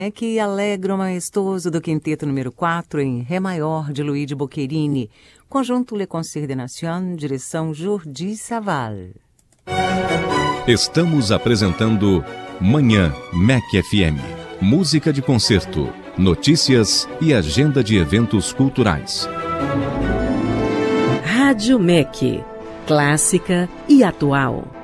É que Allegro maestoso do quinteto número 4 em Ré maior de Luigi Boccherini, conjunto Le Concert des Nations, direção Jordi Savall. Estamos apresentando Manhã MEC FM. Música de concerto, notícias e agenda de eventos culturais. Rádio MEC, clássica e atual.